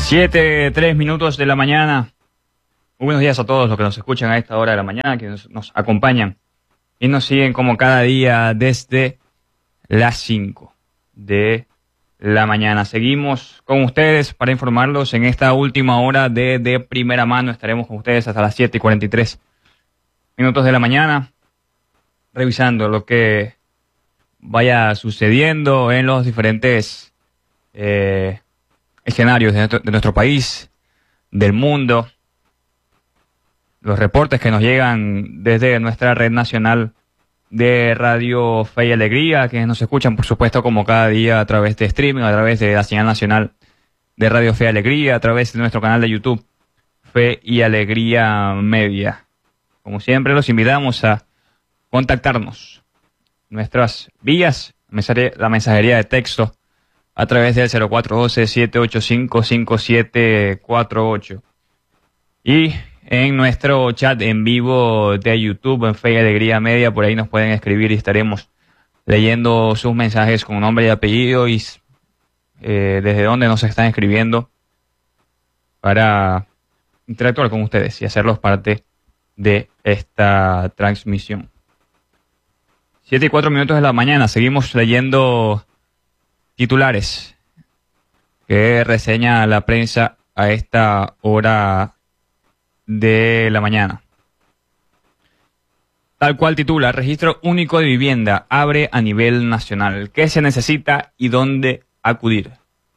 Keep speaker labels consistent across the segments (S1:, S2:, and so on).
S1: 7:03 de la mañana. Muy buenos días a todos los que nos escuchan a esta hora de la mañana, que nos acompañan y nos siguen como cada día desde las 5 de la mañana. Seguimos con ustedes para informarlos en esta última hora de primera mano. Estaremos con ustedes hasta las 7:43 de la mañana, revisando lo que vaya sucediendo en los diferentes escenarios de nuestro país, del mundo, los reportes que nos llegan desde nuestra red nacional de Radio Fe y Alegría, que nos escuchan, por supuesto, como cada día a través de streaming, a través de la señal nacional de Radio Fe y Alegría, a través de nuestro canal de YouTube, Fe y Alegría Media. Como siempre, los invitamos a contactarnos. Nuestras vías, la mensajería de texto, a través del 0412-785-5748. Y en nuestro chat en vivo de YouTube, en Fe y Alegría Media, por ahí nos pueden escribir y estaremos leyendo sus mensajes con nombre y apellido y desde dónde nos están escribiendo para interactuar con ustedes y hacerlos parte de esta transmisión. 7:04 de la mañana, seguimos leyendo titulares que reseña la prensa a esta hora de la mañana. Tal cual titula: Registro único de vivienda abre a nivel nacional. ¿Qué se necesita y dónde acudir?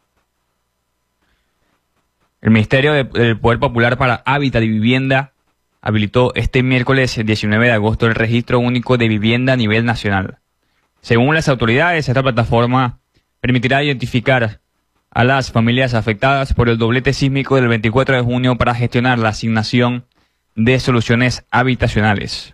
S1: El Ministerio del Poder Popular para Hábitat y Vivienda habilitó este miércoles 19 de agosto el Registro único de vivienda a nivel nacional. Según las autoridades, esta plataforma permitirá identificar a las familias afectadas por el doblete sísmico del 24 de junio para gestionar la asignación de soluciones habitacionales.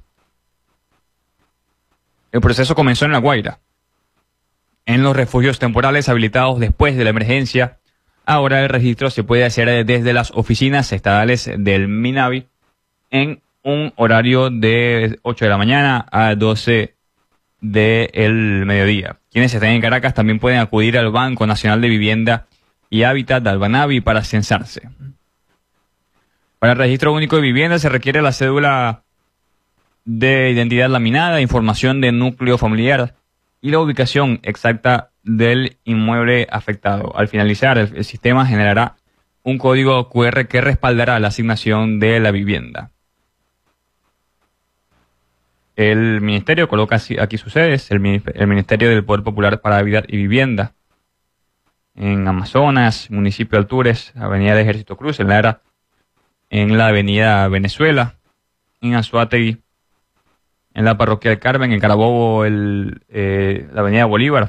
S1: El proceso comenzó en La Guaira. En los refugios temporales habilitados después de la emergencia, ahora el registro se puede hacer desde las oficinas estadales del MINAVI en un horario de 8 de la mañana a 12 del mediodía. Quienes estén en Caracas también pueden acudir al Banco Nacional de Vivienda y Hábitat del Banavi para censarse. Para el registro único de vivienda se requiere la cédula de identidad laminada, información de núcleo familiar y la ubicación exacta del inmueble afectado. Al finalizar, el sistema generará un código QR que respaldará la asignación de la vivienda. El ministerio coloca aquí sus sedes, el Ministerio del Poder Popular para Hábitat y Vivienda, en Amazonas, municipio de Altures, Avenida de Ejército Cruz, en Lara, en la Avenida Venezuela, en Anzoátegui, en la Parroquia del Carmen, en Carabobo, la Avenida Bolívar,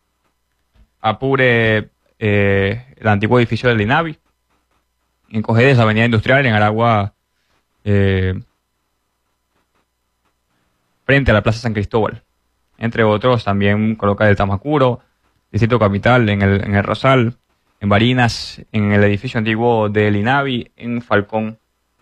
S1: Apure, el antiguo edificio del INAVI, en Cojedes, Avenida Industrial, en Aragua, frente a la Plaza San Cristóbal, entre otros. También coloca el Tamacuro, Distrito Capital, en el Rosal, en Barinas, en el edificio antiguo del INAVI, en Falcón,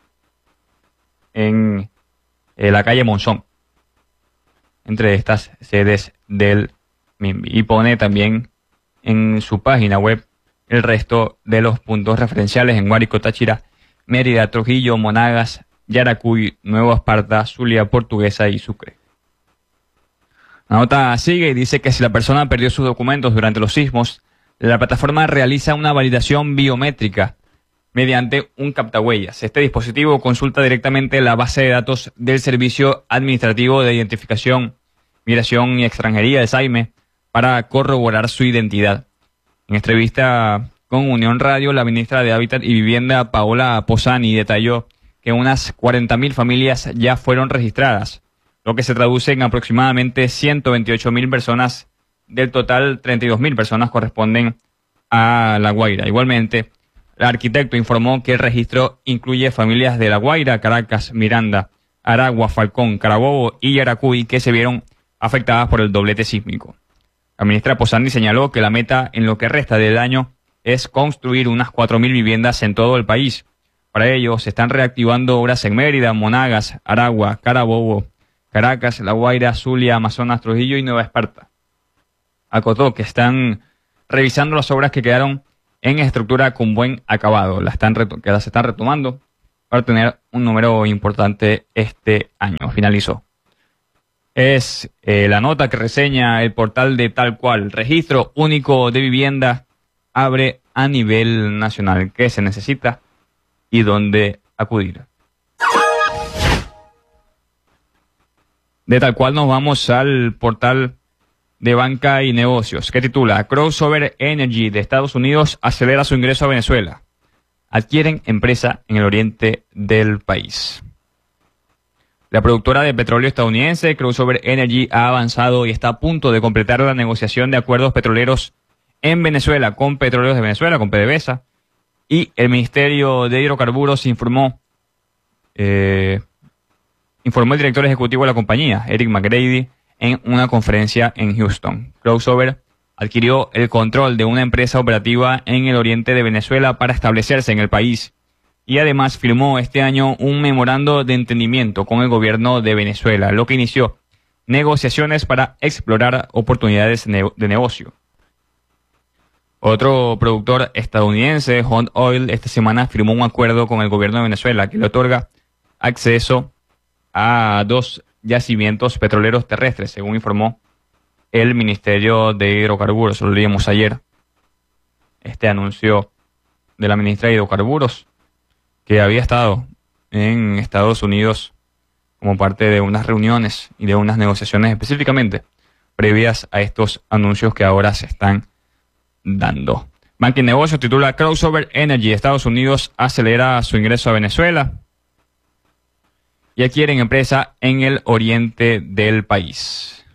S1: en la calle Monzón, entre estas sedes del MINVI. Y pone también en su página web el resto de los puntos referenciales en Guárico, Táchira, Mérida, Trujillo, Monagas, Yaracuy, Nueva Esparta, Zulia, Portuguesa y Sucre. La nota sigue y dice que si la persona perdió sus documentos durante los sismos, la plataforma realiza una validación biométrica mediante un captahuellas. Este dispositivo consulta directamente la base de datos del Servicio Administrativo de Identificación, Migración y Extranjería, el SAIME, para corroborar su identidad. En entrevista con Unión Radio, la ministra de Hábitat y Vivienda, Paola Posani, detalló que unas 40.000 familias ya fueron registradas, lo que se traduce en aproximadamente 128.000 personas. Del total, 32.000 personas corresponden a La Guaira. Igualmente, el arquitecto informó que el registro incluye familias de La Guaira, Caracas, Miranda, Aragua, Falcón, Carabobo y Yaracuy que se vieron afectadas por el doblete sísmico. La ministra Posani señaló que la meta en lo que resta del año es construir unas 4.000 viviendas en todo el país. Para ello, se están reactivando obras en Mérida, Monagas, Aragua, Carabobo, Caracas, La Guaira, Zulia, Amazonas, Trujillo y Nueva Esparta. Acotó que están revisando las obras que quedaron en estructura con buen acabado. Que las están retomando para tener un número importante este año. Finalizó. Es la nota que reseña el portal de Tal Cual. Registro único de vivienda abre a nivel nacional. ¿Qué se necesita y dónde acudir? De Tal Cual nos vamos al portal de Banca y Negocios, que titula Crossover Energy de Estados Unidos acelera su ingreso a Venezuela. Adquieren empresa en el oriente del país. La productora de petróleo estadounidense Crossover Energy ha avanzado y está a punto de completar la negociación de acuerdos petroleros en Venezuela con Petróleos de Venezuela, con PDVSA, y el Ministerio de Hidrocarburos informó el director ejecutivo de la compañía, Eric McGrady, en una conferencia en Houston. Crossover adquirió el control de una empresa operativa en el oriente de Venezuela para establecerse en el país y además firmó este año un memorando de entendimiento con el gobierno de Venezuela, lo que inició negociaciones para explorar oportunidades de negocio. Otro productor estadounidense, Hunt Oil, esta semana firmó un acuerdo con el gobierno de Venezuela que le otorga acceso a 2 yacimientos petroleros terrestres, según informó el Ministerio de Hidrocarburos. Lo leímos ayer, este anuncio de la ministra de Hidrocarburos, que había estado en Estados Unidos como parte de unas reuniones y de unas negociaciones específicamente previas a estos anuncios que ahora se están dando. Banca y Negocios titula Crossover Energy, Estados Unidos acelera su ingreso a Venezuela y adquieren empresa en el oriente del país.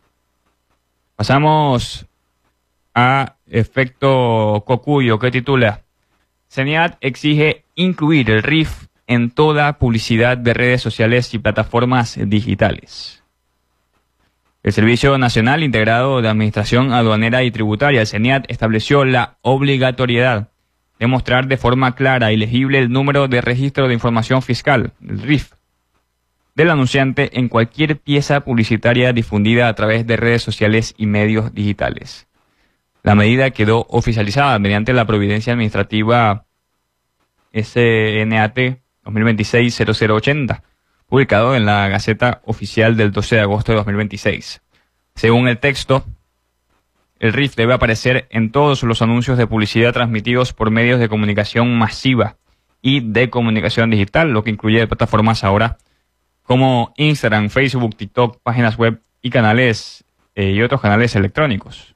S1: Pasamos a Efecto Cocuyo, que titula CENIAT exige incluir el RIF en toda publicidad de redes sociales y plataformas digitales. El Servicio Nacional Integrado de Administración Aduanera y Tributaria, el CENIAT, estableció la obligatoriedad de mostrar de forma clara y legible el número de registro de información fiscal, el RIF, del anunciante en cualquier pieza publicitaria difundida a través de redes sociales y medios digitales. La medida quedó oficializada mediante la Providencia Administrativa SNAT 2026-0080, publicado en la Gaceta Oficial del 12 de agosto de 2026. Según el texto, el RIF debe aparecer en todos los anuncios de publicidad transmitidos por medios de comunicación masiva y de comunicación digital, lo que incluye plataformas ahora como Instagram, Facebook, TikTok, páginas web y canales y otros canales electrónicos.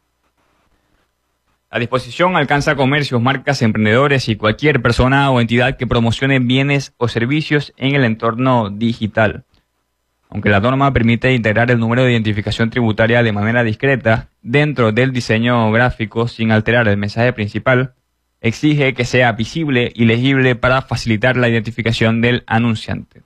S1: La disposición alcanza comercios, marcas, emprendedores y cualquier persona o entidad que promocione bienes o servicios en el entorno digital. Aunque la norma permite integrar el número de identificación tributaria de manera discreta dentro del diseño gráfico sin alterar el mensaje principal, exige que sea visible y legible para facilitar la identificación del anunciante.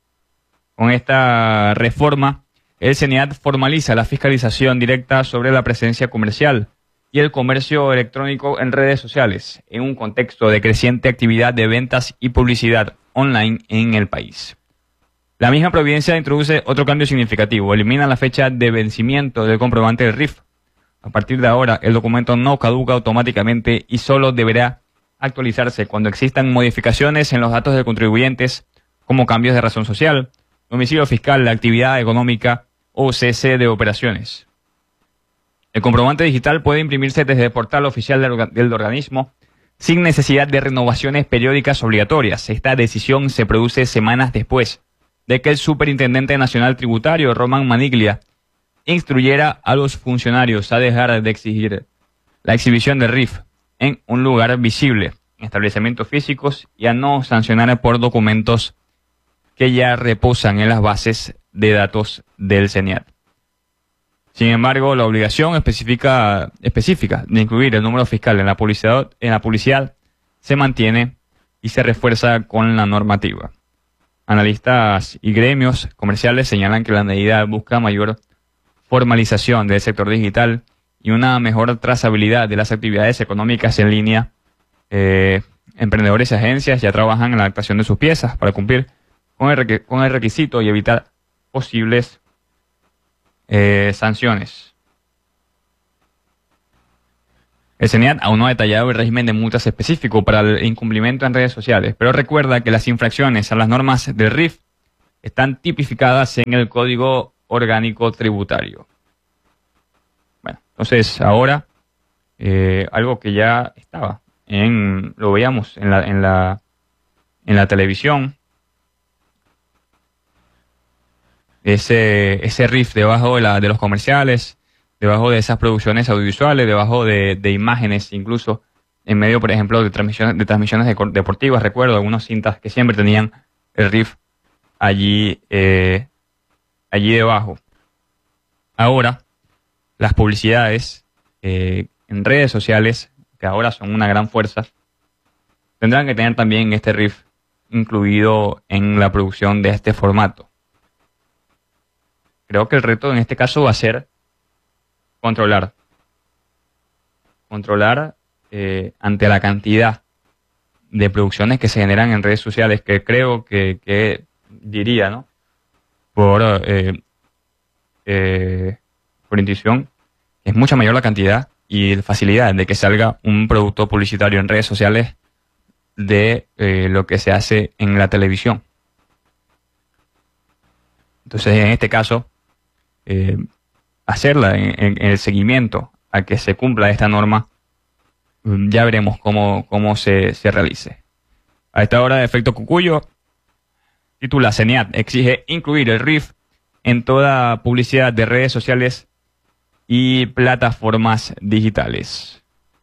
S1: Con esta reforma, el CENIAT formaliza la fiscalización directa sobre la presencia comercial y el comercio electrónico en redes sociales, en un contexto de creciente actividad de ventas y publicidad online en el país. La misma providencia introduce otro cambio significativo, elimina la fecha de vencimiento del comprobante del RIF. A partir de ahora, el documento no caduca automáticamente y solo deberá actualizarse cuando existan modificaciones en los datos de contribuyentes, como cambios de razón social, domicilio fiscal, actividad económica o cese de operaciones. El comprobante digital puede imprimirse desde el portal oficial del organismo sin necesidad de renovaciones periódicas obligatorias. Esta decisión se produce semanas después de que el Superintendente Nacional Tributario, Roman Maniglia, instruyera a los funcionarios a dejar de exigir la exhibición del RIF en un lugar visible, en establecimientos físicos, y a no sancionar por documentos que ya reposan en las bases de datos del CENIAT. Sin embargo, la obligación específica de incluir el número fiscal en la publicidad se mantiene y se refuerza con la normativa. Analistas y gremios comerciales señalan que la medida busca mayor formalización del sector digital y una mejor trazabilidad de las actividades económicas en línea. Emprendedores y agencias ya trabajan en la adaptación de sus piezas para cumplir con el requisito y evitar posibles sanciones. El CENIAT aún no ha detallado el régimen de multas específico para el incumplimiento en redes sociales, pero recuerda que las infracciones a las normas del RIF están tipificadas en el Código Orgánico Tributario. Bueno, entonces ahora algo que ya estaba, lo veíamos en la televisión, ese RIF debajo de los comerciales, debajo de esas producciones audiovisuales, debajo de imágenes, incluso en medio, por ejemplo, de transmisiones deportivas. Recuerdo algunas cintas que siempre tenían el RIF allí debajo. Ahora, las publicidades en redes sociales, que ahora son una gran fuerza, tendrán que tener también este RIF incluido en la producción de este formato. Creo que el reto en este caso va a ser controlar ante la cantidad de producciones que se generan en redes sociales, que creo que diría, ¿no? Por intuición, es mucha mayor la cantidad y la facilidad de que salga un producto publicitario en redes sociales de lo que se hace en la televisión. Entonces, en este caso, hacerla en el seguimiento a que se cumpla esta norma, ya veremos cómo se realice. A esta hora de Efecto Cucuyo, titula: CENIAT exige incluir el RIF en toda publicidad de redes sociales y plataformas digitales.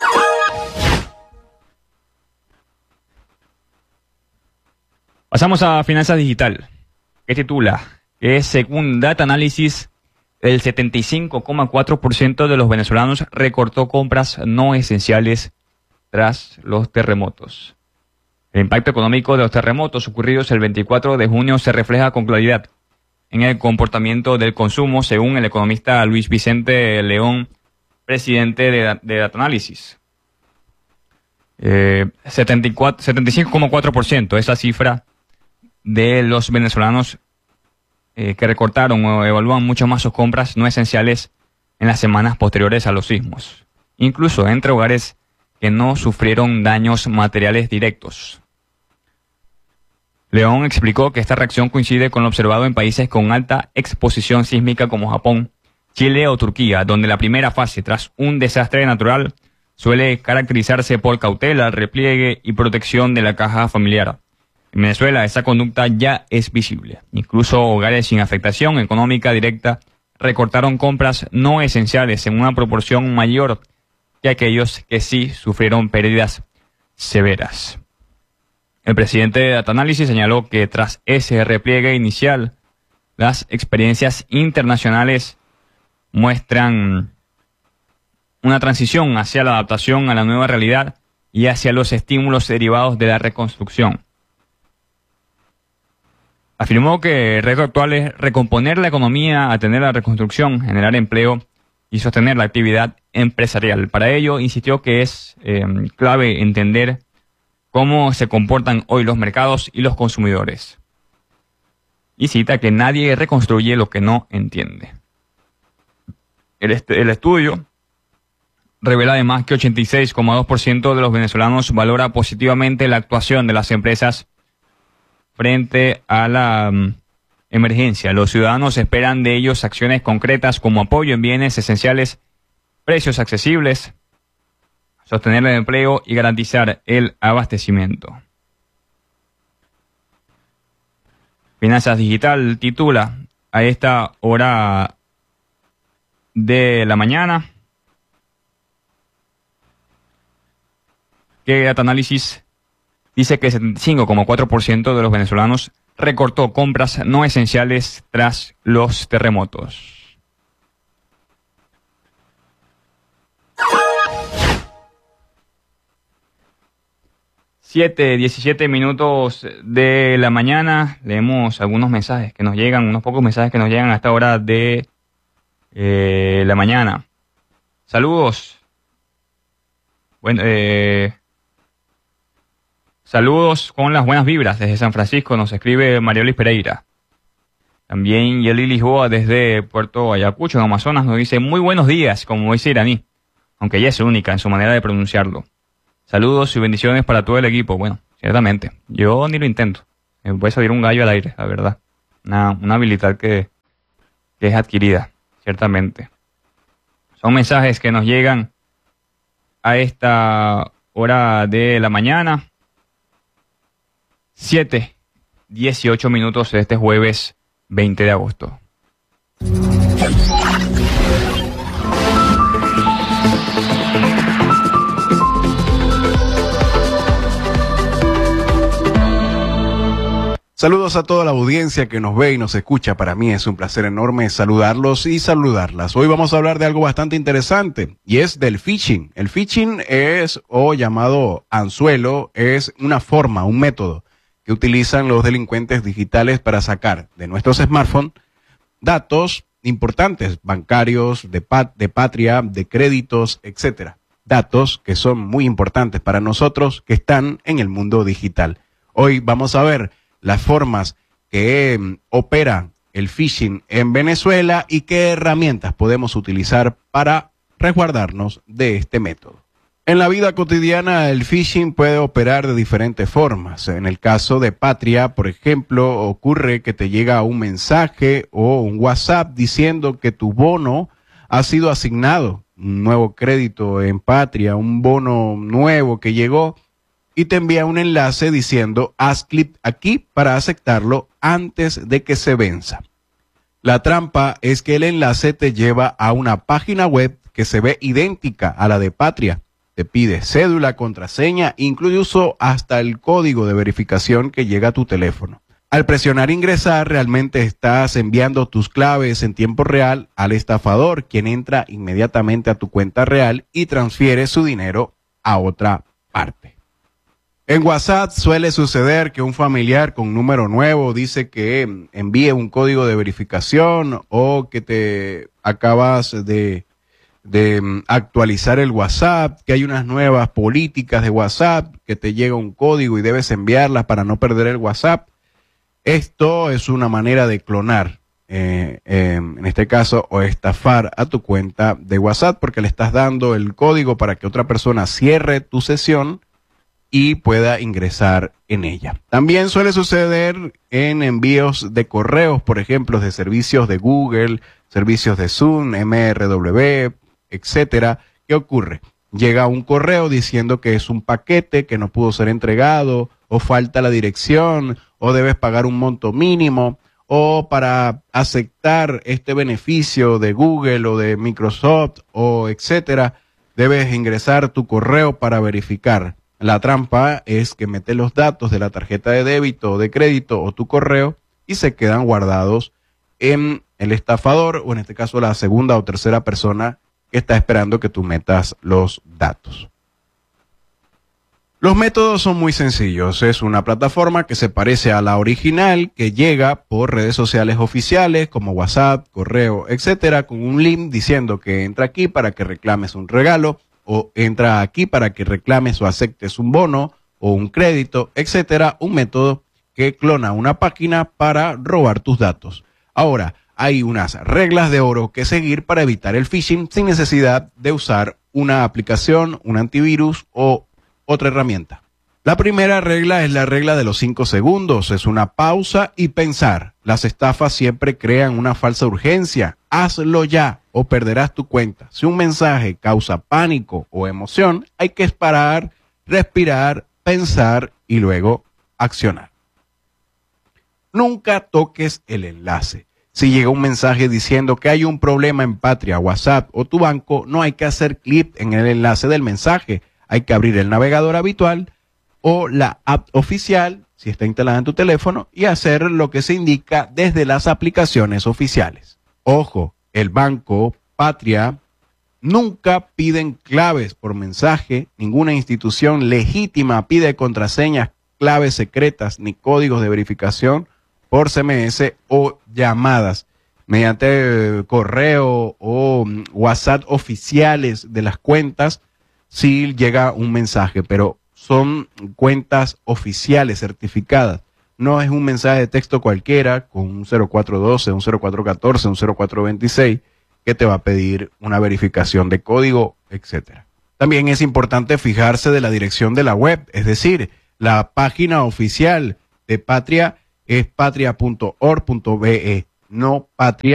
S1: Pasamos a Finanzas Digital, que titula que según Data Analysis, el 75,4% de los venezolanos recortó compras no esenciales tras los terremotos. El impacto económico de los terremotos ocurridos el 24 de junio se refleja con claridad en el comportamiento del consumo, según el economista Luis Vicente León, presidente de Data Analysis. 75,4% es la cifra de los venezolanos que recortaron o evalúan mucho más sus compras no esenciales en las semanas posteriores a los sismos, incluso entre hogares que no sufrieron daños materiales directos. León explicó que esta reacción coincide con lo observado en países con alta exposición sísmica como Japón, Chile o Turquía, donde la primera fase tras un desastre natural suele caracterizarse por cautela, repliegue y protección de la caja familiar. En Venezuela esa conducta ya es visible. Incluso hogares sin afectación económica directa recortaron compras no esenciales en una proporción mayor que aquellos que sí sufrieron pérdidas severas. El presidente de Data Analysis señaló que tras ese repliegue inicial, las experiencias internacionales muestran una transición hacia la adaptación a la nueva realidad y hacia los estímulos derivados de la reconstrucción. Afirmó que el reto actual es recomponer la economía, atender a la reconstrucción, generar empleo y sostener la actividad empresarial. Para ello, insistió que es clave entender cómo se comportan hoy los mercados y los consumidores. Y cita que nadie reconstruye lo que no entiende. El estudio revela además que 86,2% de los venezolanos valora positivamente la actuación de las empresas frente a la emergencia. Los ciudadanos esperan de ellos acciones concretas como apoyo en bienes esenciales, precios accesibles, sostener el empleo y garantizar el abastecimiento. Finanzas Digital titula a esta hora de la mañana que Data Analysis dice que 75,4% de los venezolanos recortó compras no esenciales tras los terremotos. Siete, 17 minutos de la mañana. Leemos algunos mensajes que nos llegan, unos pocos mensajes que nos llegan a esta hora de la mañana. Saludos. Bueno, saludos con las buenas vibras desde San Francisco, nos escribe María Luis Pereira. También Yeli Lisboa desde Puerto Ayacucho, en Amazonas, nos dice muy buenos días, como dice Iraní. aunque ella es única en su manera de pronunciarlo. Saludos y bendiciones para todo el equipo. Bueno, ciertamente, yo ni lo intento. Me puede salir un gallo al aire, la verdad. Una habilidad que es adquirida, ciertamente. Son mensajes que nos llegan a esta hora de la mañana. 7:18 de este jueves 20 de agosto.
S2: Saludos a toda la audiencia que nos ve y nos escucha. Para mí es un placer enorme saludarlos y saludarlas. Hoy vamos a hablar de algo bastante interesante y es del phishing. El phishing es, o llamado anzuelo, es una forma, un método que utilizan los delincuentes digitales para sacar de nuestros smartphones datos importantes, bancarios, de patria, de créditos, etcétera. Datos que son muy importantes para nosotros que están en el mundo digital. Hoy vamos a ver las formas que opera el phishing en Venezuela y qué herramientas podemos utilizar para resguardarnos de este método. En la vida cotidiana el phishing puede operar de diferentes formas. En el caso de Patria, por ejemplo, ocurre que te llega un mensaje o un WhatsApp diciendo que tu bono ha sido asignado, un nuevo crédito en Patria, un bono nuevo que llegó, y te envía un enlace diciendo haz clic aquí para aceptarlo antes de que se venza. La trampa es que el enlace te lleva a una página web que se ve idéntica a la de Patria. Te pide cédula, contraseña, incluso hasta el código de verificación que llega a tu teléfono. Al presionar ingresar, realmente estás enviando tus claves en tiempo real al estafador, quien entra inmediatamente a tu cuenta real y transfiere su dinero a otra parte. En WhatsApp suele suceder que un familiar con número nuevo dice que envíe un código de verificación o que te acabas de actualizar el WhatsApp, que hay unas nuevas políticas de WhatsApp, que te llega un código y debes enviarlas para no perder el WhatsApp. Esto es una manera de clonar, en este caso, o estafar a tu cuenta de WhatsApp porque le estás dando el código para que otra persona cierre tu sesión y pueda ingresar en ella. También suele suceder en envíos de correos, por ejemplo, de servicios de Google, servicios de Zoom, MRW, etcétera. ¿Qué ocurre? Llega un correo diciendo que es un paquete que no pudo ser entregado, o falta la dirección, o debes pagar un monto mínimo, o para aceptar este beneficio de Google o de Microsoft, o etcétera, debes ingresar tu correo para verificar. La trampa es que metes los datos de la tarjeta de débito o de crédito o tu correo y se quedan guardados en el estafador, o en este caso la segunda o tercera persona que está esperando que tú metas los datos. Los métodos son muy sencillos. Es una plataforma que se parece a la original, que llega por redes sociales oficiales como WhatsApp, correo, etcétera, con un link diciendo que entra aquí para que reclames un regalo, o entra aquí para que reclames o aceptes un bono o un crédito, etcétera. Un método que clona una página para robar tus datos. Ahora, hay unas reglas de oro que seguir para evitar el phishing sin necesidad de usar una aplicación, un antivirus o otra herramienta. La primera regla es la regla de los 5 segundos. Es una pausa y pensar. Las estafas siempre crean una falsa urgencia. Hazlo ya o perderás tu cuenta. Si un mensaje causa pánico o emoción, hay que parar, respirar, pensar y luego accionar. Nunca toques el enlace. Si llega un mensaje diciendo que hay un problema en Patria, WhatsApp o tu banco, no hay que hacer clic en el enlace del mensaje. Hay que abrir el navegador habitual o la app oficial, si está instalada en tu teléfono, y hacer lo que se indica desde las aplicaciones oficiales. Ojo, el banco, Patria, nunca piden claves por mensaje. Ninguna institución legítima pide contraseñas, claves secretas ni códigos de verificación por SMS o llamadas mediante correo o WhatsApp oficiales de las cuentas si llega un mensaje, pero son cuentas oficiales certificadas. No es un mensaje de texto cualquiera con un 0412, un 0414, un 0426 que te va a pedir una verificación de código, etcétera. También es importante fijarse de la dirección de la web, es decir, la página oficial de Patria es patria.org.be, no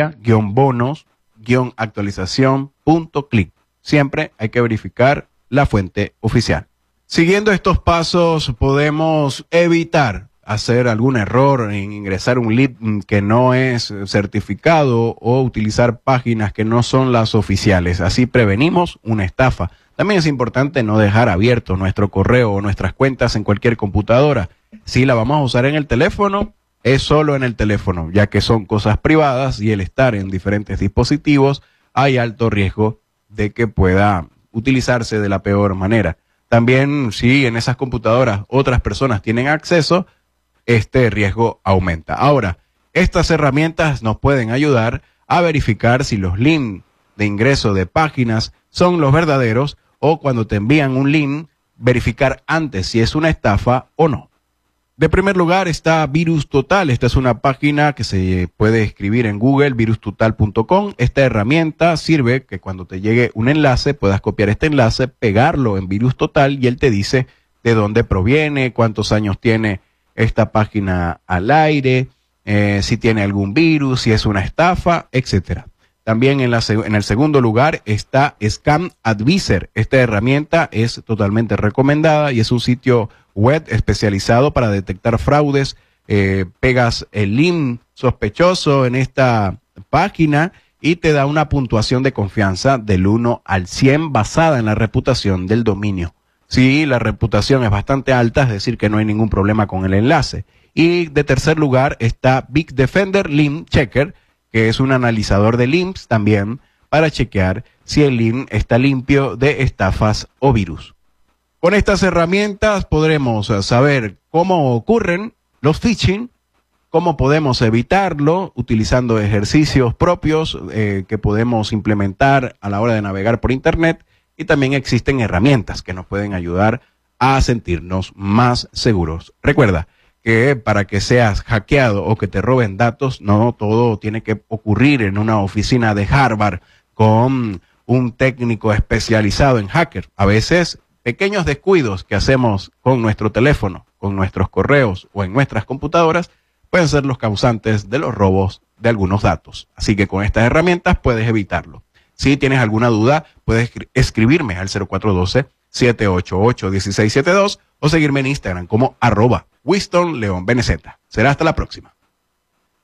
S2: patria-bonos-actualización.clic. Siempre hay que verificar la fuente oficial. Siguiendo estos pasos podemos evitar hacer algún error en ingresar un lead que no es certificado o utilizar páginas que no son las oficiales. Así prevenimos una estafa. También es importante no dejar abierto nuestro correo o nuestras cuentas en cualquier computadora. Si la vamos a usar en el teléfono, es solo en el teléfono, ya que son cosas privadas y el estar en diferentes dispositivos hay alto riesgo de que pueda utilizarse de la peor manera. También si en esas computadoras otras personas tienen acceso, este riesgo aumenta. Ahora, estas herramientas nos pueden ayudar a verificar si los links de ingreso de páginas son los verdaderos o cuando te envían un link, verificar antes si es una estafa o no. De primer lugar está Virus Total. Esta es una página que se puede escribir en Google, virustotal.com. Esta herramienta sirve que cuando te llegue un enlace puedas copiar este enlace, pegarlo en Virus Total y él te dice de dónde proviene, cuántos años tiene esta página al aire, si tiene algún virus, si es una estafa, etcétera. También en el segundo lugar está Scam Advisor. Esta herramienta es totalmente recomendada y es un sitio web especializado para detectar fraudes. Pegas el link sospechoso en esta página y te da una puntuación de confianza del 1 al 100 basada en la reputación del dominio. Si la reputación es bastante alta, es decir que no hay ningún problema con el enlace. Y de tercer lugar está Big Defender Link Checker, que es un analizador de links también para chequear si el link está limpio de estafas o virus. Con estas herramientas podremos saber cómo ocurren los phishing, cómo podemos evitarlo utilizando ejercicios propios que podemos implementar a la hora de navegar por Internet, y también existen herramientas que nos pueden ayudar a sentirnos más seguros. Recuerda que para que seas hackeado o que te roben datos, no todo tiene que ocurrir en una oficina de Harvard con un técnico especializado en hacker. A veces pequeños descuidos que hacemos con nuestro teléfono, con nuestros correos o en nuestras computadoras pueden ser los causantes de los robos de algunos datos. Así que con estas herramientas puedes evitarlo. Si tienes alguna duda, puedes escribirme al 0412-788-1672 o seguirme en Instagram como @WistonLeonBNZ. Será hasta la próxima.